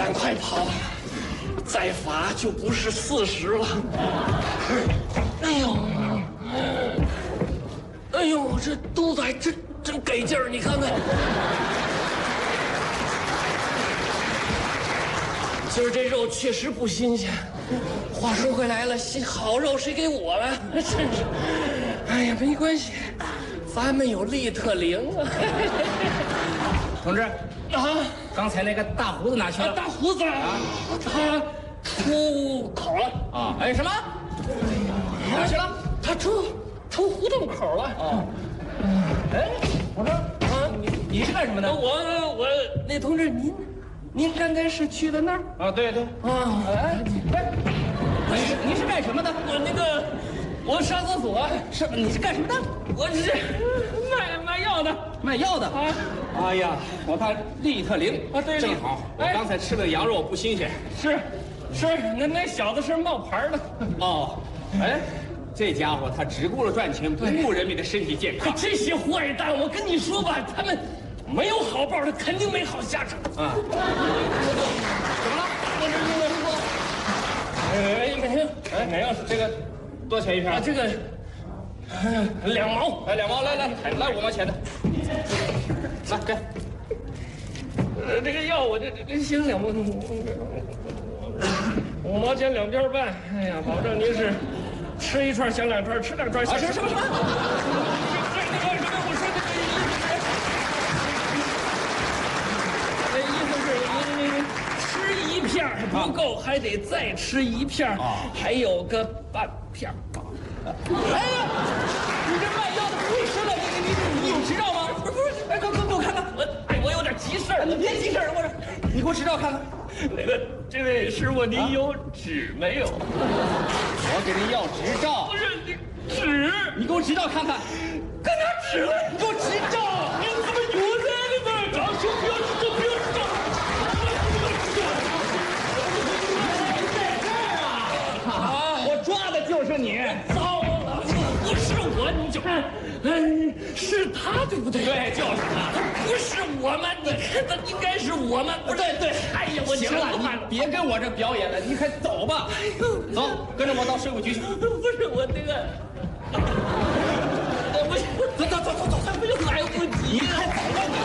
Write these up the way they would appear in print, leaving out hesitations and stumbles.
赶快跑，再罚就不是40了。哎呦，哎呦，这肚子还真给劲儿，你看看。今儿这肉确实不新鲜。话说回来了，好肉谁给我了？真是，哎呀，没关系，咱们有利特灵啊。 同志，刚才那个大胡子哪去了？ 大胡子啊，他出口了啊！哎，什么？哪去了？ 他出胡同口了。 哦，哎，我说啊，你是干什么的？ 我那同志，您刚才是去的那儿？ 啊，对对。 啊， 哎，你是干什么的？ 我上厕所。 你是干什么的？ 我是卖药的。 卖药的啊！哎呀，我看利特灵啊，对， 正好。我刚才吃的羊肉不新鲜。 是，那小子是冒牌的。 哦，哎，这家伙他只顾了赚钱，不顾人民的身体健康。 这些坏蛋，我跟你说吧，他们没有好报，他肯定没好下场。 啊！怎么了？没有，这个多少钱一瓶？ 这个2毛。 来2毛，来5毛钱的，来给。 这个药我这行2毛，5毛钱2片半。哎呀，保证您是吃一串想2串，吃2串想。 什么？ 我说那意思是您吃1片不够，还得再吃1片，还有个半片。 哎呀，你这卖药的不会吃了，你有执照吗？不是，哎，给我看看， 我有点急事儿。 你别急事儿，你给我执照看看。 这位师傅，您有纸没有？ 我给您要执照。 不是你纸， 你给我执照看看。 干啥纸了？你给我执照！你怎么有在里边？长兄不要执照，不要执照！ 在这儿啊！我抓的就是你。 糟了，不是我，你就，是他对不对？ 对，就是他。 他不是我们，你看他应该是我们。 对。 哎呀，我行了，你别跟我这表演了，你快走吧。走，跟着我到税务局去。 不是我这个，不行，走，不就来不及？ 你快走吧你。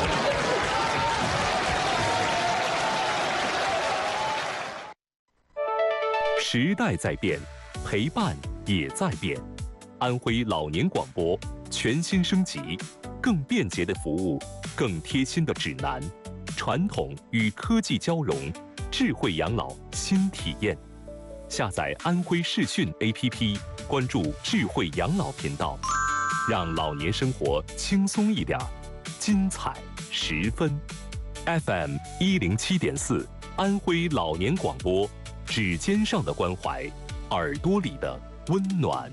时代在变，陪伴也在变。安徽老年广播全新升级，更便捷的服务，更贴心的指南，传统与科技交融，智慧养老新体验。下载安徽视讯 APP， 关注智慧养老频道，让老年生活轻松一点，精彩10分。FM 107.4，安徽老年广播，指尖上的关怀，耳朵里的温暖。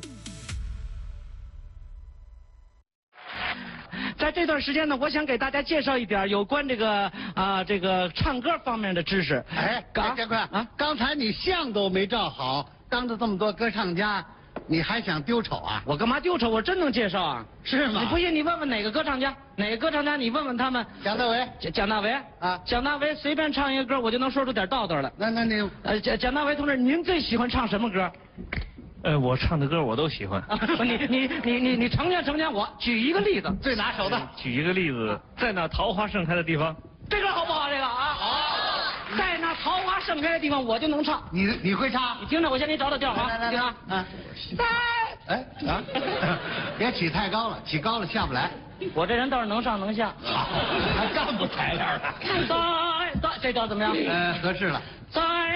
在这段时间呢，我想给大家介绍一点有关这个唱歌方面的知识。 哎，建坤啊，刚才你相都没照好，当着这么多歌唱家，你还想丢丑啊？ 我干嘛丢丑？我真能介绍啊！ 是吗？ 你不信，你问问哪个歌唱家，你问问他们。 蒋大为， 蒋大为啊，蒋大为随便唱一个歌，我就能说出点道道来。 那你蒋大为同志，您最喜欢唱什么歌？ 我唱的歌我都喜欢。 你成全我，举一个例子， 最拿手的。 举一个例子，在那桃花盛开的地方， 这歌好不好？这个啊，好。在那桃花盛开的地方，我就能唱。 你会唱？ 你听着，我先给你找调啊。 来啊！别起太高了，起高了下不来。 我这人倒是能上能下。 好，还干部材料呢。 这调怎么样？ 合适了。 在